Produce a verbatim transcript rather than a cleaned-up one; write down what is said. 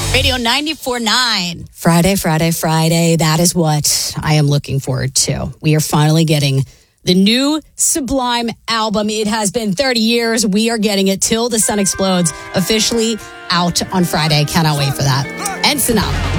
Radio ninety-four point nine. Friday, Friday, Friday. That is what I am looking forward to. We are finally getting the new Sublime album. It has been thirty years. We are getting it. Till the Sun Explodes, officially out on Friday. Cannot wait for that. And Sonata.